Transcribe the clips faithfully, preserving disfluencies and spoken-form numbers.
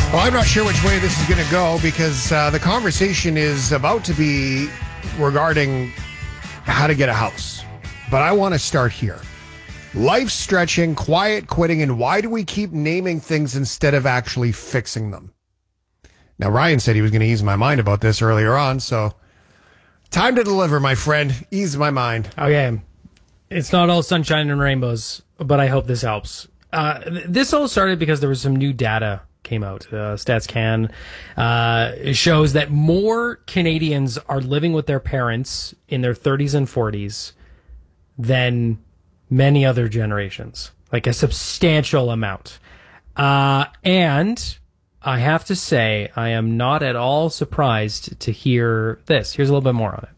Well, I'm not sure which way this is going to go because uh, the conversation is about to be regarding how to get a house. But I want to start here. Life stretching, quiet quitting, and why do we keep naming things instead of actually fixing them? Now, Ryan said he was going to ease my mind about this earlier on, so time to deliver, my friend. Ease my mind. Okay. It's not all sunshine and rainbows, but I hope this helps. Uh, this all started because there was some new data came out. Uh, StatsCan uh, shows that more Canadians are living with their parents in their thirties and forties than many other generations, like a substantial amount. Uh, and I have to say, I am not at all surprised to hear this. Here's a little bit more on it.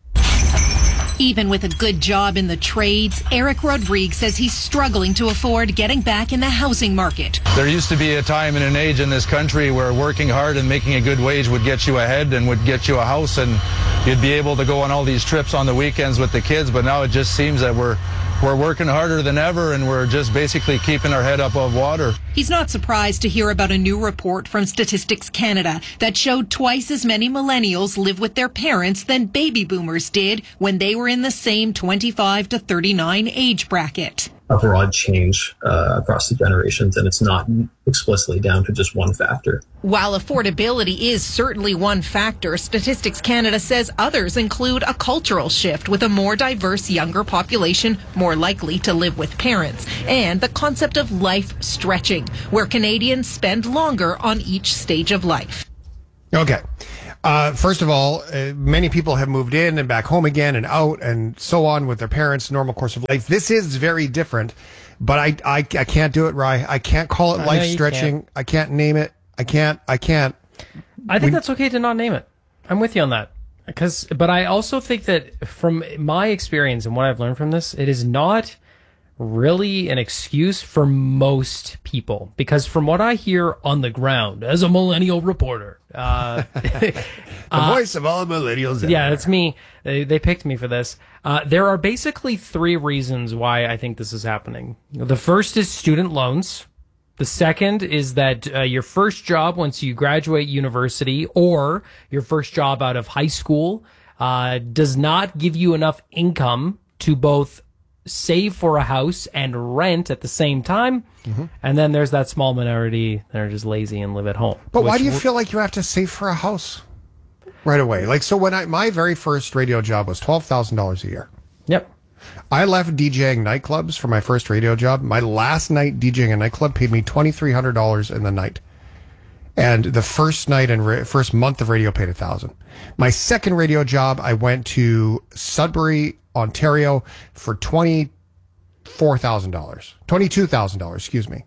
Even with a good job in the trades, Eric Rodriguez says he's struggling to afford getting back in the housing market. There used to be a time and an age in this country where working hard and making a good wage would get you ahead and would get you a house, and you'd be able to go on all these trips on the weekends with the kids. But now it just seems that we're we're working harder than ever, and we're just basically keeping our head above water. He's not surprised to hear about a new report from Statistics Canada that showed twice as many millennials live with their parents than baby boomers did when they were in the same twenty-five to thirty-nine age bracket. A broad change uh, across the generations, and it's not explicitly down to just one factor. While affordability is certainly one factor, Statistics Canada says others include a cultural shift with a more diverse younger population more likely to live with parents, and the concept of life stretching, where Canadians spend longer on each stage of life. Okay. Uh, first of all, uh, many people have moved in and back home again and out and so on with their parents' normal course of life. This is very different, but I, I, I can't do it, Rye. I can't call it I life stretching. Can't. I can't name it. I can't. I can't. I think we, that's okay to not name it. I'm with you on that. Because, but I also think that from my experience and what I've learned from this, it is not really an excuse for most people, because from what I hear on the ground as a millennial reporter, uh, the uh, voice of all millennials. Yeah, ever. that's me. They, they picked me for this. Uh, there are basically three reasons why I think this is happening. The first is student loans. The second is that uh, your first job once you graduate university or your first job out of high school uh, does not give you enough income to both save for a house and rent at the same time. Mm-hmm. And then there's that small minority that are just lazy and live at home. But why do you feel like you have to save for a house right away? Like, so when I, my very first radio job was twelve thousand dollars a year. Yep. I left DJing nightclubs for my first radio job. My last night DJing a nightclub paid me twenty-three hundred dollars in the night. And the first night and ra- first month of radio paid one thousand dollars. My second radio job, I went to Sudbury, Ontario for twenty-four thousand dollars. twenty-two thousand dollars, excuse me.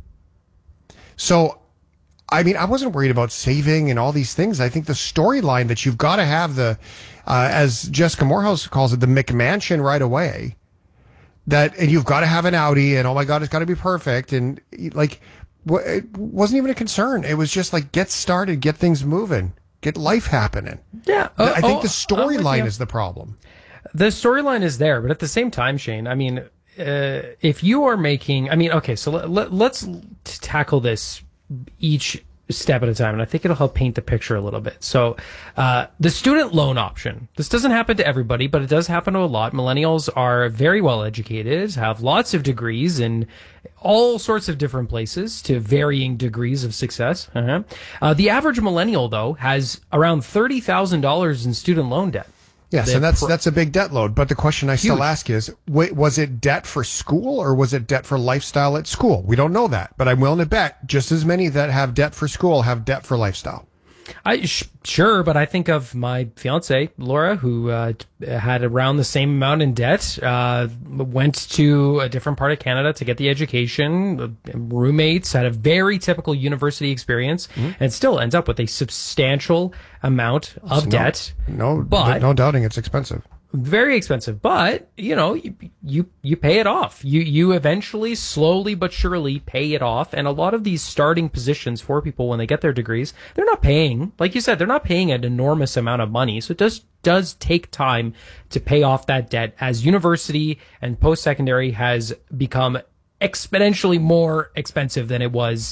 So, I mean, I wasn't worried about saving and all these things. I think the storyline that you've got to have the, uh, as Jessica Morehouse calls it, the McMansion right away. That, and you've got to have an Audi, and oh my God, it's got to be perfect. And like, it wasn't even a concern. It was just like, get started, get things moving, get life happening. Yeah. Uh, I think oh, the storyline is the problem. The storyline is there, but at the same time, Shane, I mean, uh, if you are making, I mean, okay, so let, let, let's tackle this each step at a time, and I think it'll help paint the picture a little bit. So, uh, the student loan option, this doesn't happen to everybody, but it does happen to a lot. Millennials are very well educated, have lots of degrees in all sorts of different places to varying degrees of success. Uh-huh. Uh, the average millennial, though, has around thirty thousand dollars in student loan debt. Yes, and that's that's a big debt load. But the question I Huge. still ask is, wait, was it debt for school or was it debt for lifestyle at school? We don't know that, but I'm willing to bet just as many that have debt for school have debt for lifestyle. I sh- sure, but I think of my fiance Laura, who uh, had around the same amount in debt. Uh, went to a different part of Canada to get the education. Roommates, had a very typical university experience, mm-hmm. and still ends up with a substantial amount of no, debt. No, but no doubting it's expensive. Very expensive, but you know, you, you you pay it off. You you eventually, slowly but surely, pay it off. And a lot of these starting positions for people when they get their degrees, they're not paying, like you said, they're not paying an enormous amount of money. So it does does take time to pay off that debt, as university and post secondary has become exponentially more expensive than it was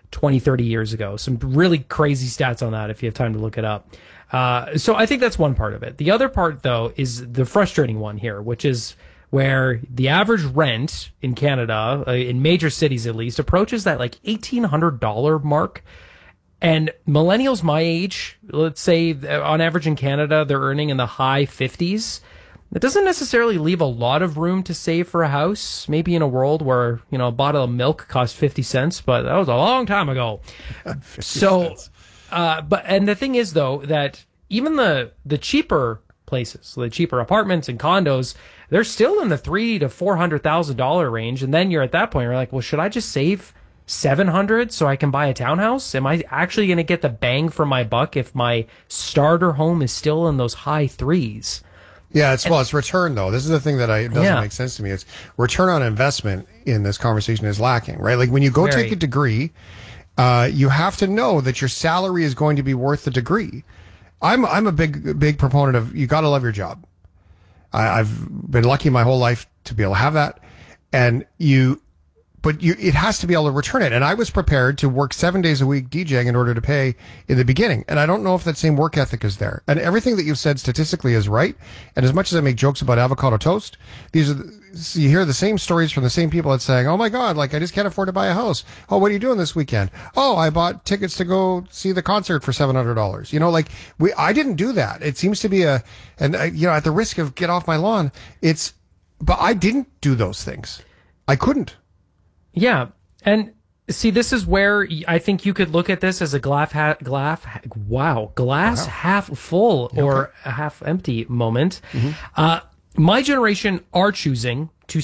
twenty, thirty years ago. Some really crazy stats on that if you have time to look it up. Uh, so I think that's one part of it. The other part, though, is the frustrating one here, which is where the average rent in Canada, uh, in major cities at least, approaches that like eighteen hundred dollars mark. And millennials my age, let's say on average in Canada, they're earning in the high fifties. It doesn't necessarily leave a lot of room to save for a house. Maybe in a world where, you know, a bottle of milk cost fifty cents, but that was a long time ago. So, uh, but, and the thing is though, that even the, the cheaper places, the cheaper apartments and condos, they're still in the three to four hundred thousand dollar range. And then you're at that point, you're like, well, should I just save seven hundred so I can buy a townhouse? Am I actually going to get the bang for my buck if my starter home is still in those high threes? Yeah, it's well, it's return though. This is the thing that I, it doesn't Yeah. make sense to me. It's return on investment in this conversation is lacking, right? Like when you go Very. take a degree, uh, you have to know that your salary is going to be worth the degree. I'm I'm a big big proponent of you got to love your job. I, I've been lucky my whole life to be able to have that, and you. But you, it has to be able to return it. And I was prepared to work seven days a week DJing in order to pay in the beginning. And I don't know if that same work ethic is there. And everything that you've said statistically is right. And as much as I make jokes about avocado toast, these are, the, you hear the same stories from the same people that's saying, oh my God, like I just can't afford to buy a house. Oh, what are you doing this weekend? Oh, I bought tickets to go see the concert for seven hundred dollars. You know, like we, I didn't do that. It seems to be a, and I, you know, at the risk of get off my lawn, it's, but I didn't do those things. I couldn't. Yeah. And see, this is where I think you could look at this as a glass, ha- glass wow, glass wow. half full or okay. a half empty moment. Mm-hmm. Uh, my generation are choosing